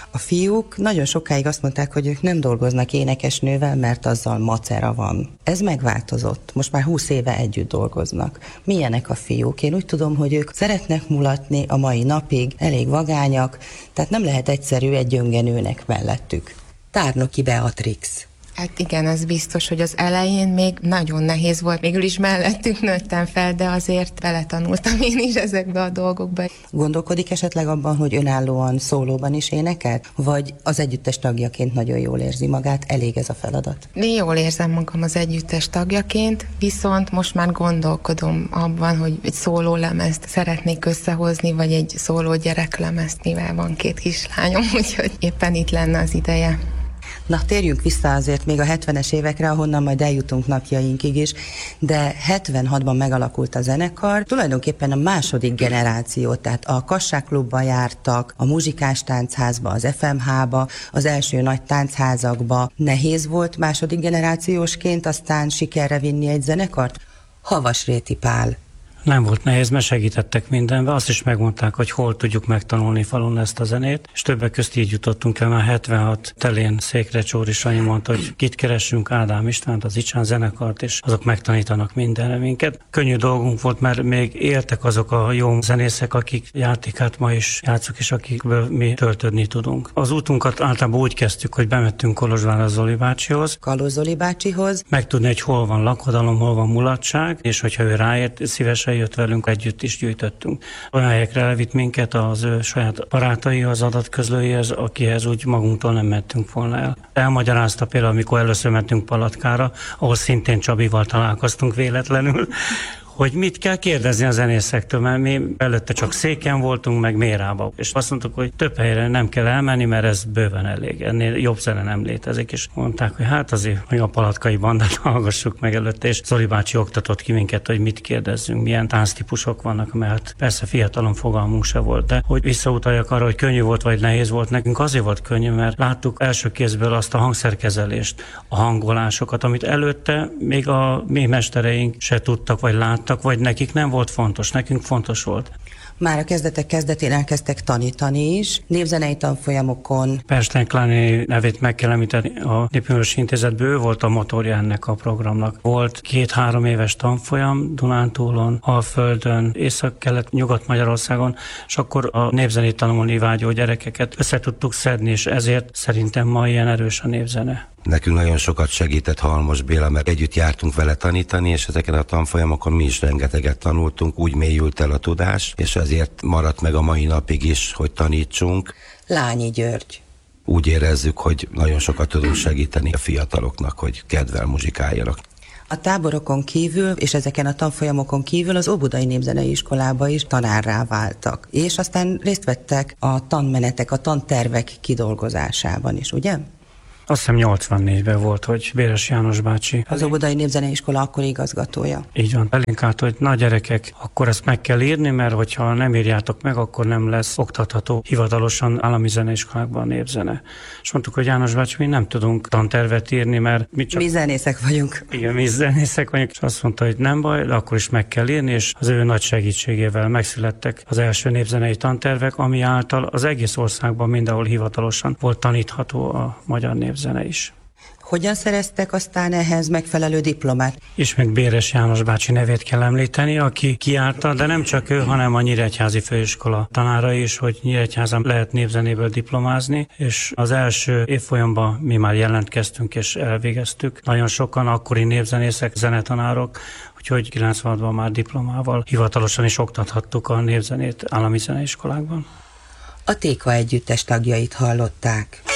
A fiúk nagyon sokáig azt mondták, hogy ők nem dolgoznak énekesnővel, mert azzal macera van. Ez megváltozott. Most már 20 éve együtt dolgoznak. Milyenek a fiúk? Én úgy tudom, hogy ők szeretnek mulatni a mai napig, elég vagányak, tehát nem lehet egyszerű egy gyöngenőnek mellettük. Tárnoki Beatrix. Hát igen, ez biztos, hogy az elején még nagyon nehéz volt. Mégis is mellettük nőttem fel, de azért beletanultam én is ezekbe a dolgokba. Gondolkodik esetleg abban, hogy önállóan szólóban is énekel? Vagy az együttes tagjaként nagyon jól érzi magát? Elég ez a feladat? Én jól érzem magam az együttes tagjaként, viszont most már gondolkodom abban, hogy egy szólólemezt szeretnék összehozni, vagy egy szóló gyereklemezt, mivel van 2 kislányom, úgyhogy éppen itt lenne az ideje. Na, térjünk vissza azért még a 70-es évekre, ahonnan majd eljutunk napjainkig is, de 76-ban megalakult a zenekar, tulajdonképpen a második generáció, tehát a Kassák klubba jártak, a Muzsikás Táncházba, az FMH-ba, az első nagy táncházakba. Nehéz volt második generációsként aztán sikerre vinni egy zenekart? Havasréti Pál. Nem volt nehéz, mert segítettek mindenbe. Azt is megmondták, hogy hol tudjuk megtanulni falun ezt a zenét, és többek közt így jutottunk el, már 76 telén Székre Csóri Sanyi mondta, hogy kit keressünk, Ádám Istvánt, az Icsán zenekart, és azok megtanítanak mindenre minket. Könnyű dolgunk volt, mert még éltek azok a jó zenészek, akik játékát ma is játszuk, és akikből mi töltödni tudunk. Az útunkat általában úgy kezdtük, hogy bemettünk Kolozsvárra Zoli bácsihoz. Kalóz Zoli bácsihoz. Megtudni, hogy hol van lakodalom, hol van mulatság, és hogyha ő ráért, szívesen jött velünk, együtt is gyűjtöttünk. Olyan helyekre elvitt minket az ő saját barátai, az adatközlőjéhez, akihez úgy magunktól nem mentünk volna el. Elmagyarázta például, amikor először mentünk Palatkára, ahol szintén Csabival találkoztunk véletlenül, hogy mit kell kérdezni a zenészektől, mert mi előtte csak Széken voltunk, meg Mérába. És azt mondtuk, hogy több helyre nem kell elmenni, mert ez bőven elég. Ennél jobb zene nem létezik. És mondták, hogy hát azért hogy a palatkai bandát hallgassuk meg előtte, és Zoli bácsi oktatott ki minket, hogy mit kérdezzünk, milyen tánctípusok vannak, mert persze fiatalon fogalmunk se volt. De hogy visszautaljak arra, hogy könnyű volt, vagy nehéz volt, nekünk azért volt könnyű, mert láttuk első kézből azt a hangszerkezelést, a hangolásokat, amit előtte még a mi mestereink se tudtak, vagy láttak, vagy nekik nem volt fontos, nekünk fontos volt. Már a kezdetek kezdetén elkezdtek tanítani is, névzenei tanfolyamokon. Persten Kláni nevét meg kell említeni, a Népművelődési Intézetből ő volt a motorja ennek a programnak. Volt 2-3 éves tanfolyam Dunántúlon, Alföldön, Észak-Kelet-Nyugat-Magyarországon, és akkor a népzenét tanulni vágyó gyerekeket össze tudtuk szedni, és ezért szerintem ma ilyen erős a népzene. Nekünk nagyon sokat segített Halmos Béla, mert együtt jártunk vele tanítani, és ezeken a tanfolyamokon mi is rengeteget tanultunk, úgy mélyült el a tudás, és ezért maradt meg a mai napig is, hogy tanítsunk. Lányi György. Úgy érezzük, hogy nagyon sokat tudunk segíteni a fiataloknak, hogy kedvel muzsikáljanak. A táborokon kívül, és ezeken a tanfolyamokon kívül az Óbudai Népzenei Iskolába is tanárrá váltak. És aztán részt vettek a tanmenetek, a tantervek kidolgozásában is, ugye? Azt hiszem 84-ben volt, hogy Béres János bácsi. Az Óbudai Népzenei Iskola akkori igazgatója. Így van. Elénk állt, hogy na gyerekek, akkor ezt meg kell írni, mert hogyha nem írjátok meg, akkor nem lesz oktatható hivatalosan állami zeneiskolákban a népzene. És mondtuk, hogy János bácsi, mi nem tudunk tantervet írni, mert mi csak... Mi zenészek vagyunk. Igen, mi zenészek vagyunk, és azt mondta, hogy nem baj, de akkor is meg kell írni, és az ő nagy segítségével megszülettek az első népzenei tantervek, ami által az egész országban mindenhol hivatalosan volt tanítható a magyar népzene is. Hogyan szereztek aztán ehhez megfelelő diplomát? És meg Béres János bácsi nevét kell említeni, aki kiárta, de nem csak ő, hanem a Nyíregyházi Főiskola tanára is, hogy Nyíregyházan lehet népzenéből diplomázni, és az első évfolyamban mi már jelentkeztünk és elvégeztük. Nagyon sokan akkori népzenészek, zenetanárok, úgyhogy 96-ban már diplomával hivatalosan is oktathattuk a népzenét állami zeneiskolákban. A Téka együttes tagjait hallották.